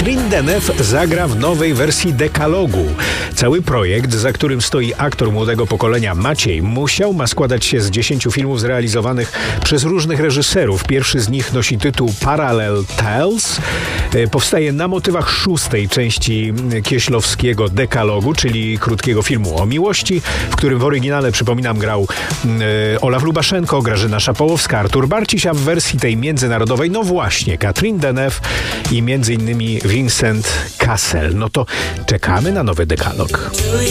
Catherine Deneuve zagra w nowej wersji Dekalogu. Cały projekt, za którym stoi aktor młodego pokolenia Maciej Musiał, ma składać się z 10 filmów zrealizowanych przez różnych reżyserów. Pierwszy z nich nosi tytuł Parallel Tales. Powstaje na motywach 6. części kieślowskiego Dekalogu, czyli krótkiego filmu o miłości, w którym w oryginale, przypominam, grał Olaf Lubaszenko, Grażyna Szapołowska, Artur Barciś, a w wersji tej międzynarodowej, no właśnie, Catherine Deneuve i m.in. Vincent Cassel. No to czekamy na nowy Dekalog.